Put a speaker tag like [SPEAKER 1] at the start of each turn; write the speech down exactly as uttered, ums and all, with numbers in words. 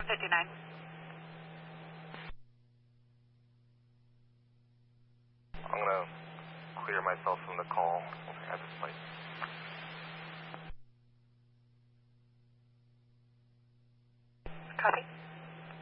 [SPEAKER 1] fifty-nine.
[SPEAKER 2] I'm going to clear myself from the call. I have this light.
[SPEAKER 1] Copy.